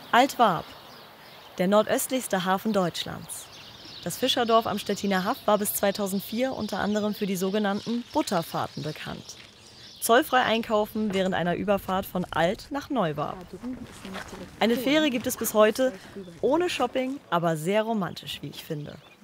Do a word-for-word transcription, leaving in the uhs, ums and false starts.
Altwarp, der nordöstlichste Hafen Deutschlands. Das Fischerdorf am Stettiner Haff war bis zweitausendvier unter anderem für die sogenannten Butterfahrten bekannt. Zollfrei einkaufen während einer Überfahrt von Alt nach Neuwarp. Eine Fähre gibt es bis heute, ohne Shopping, aber sehr romantisch, wie ich finde.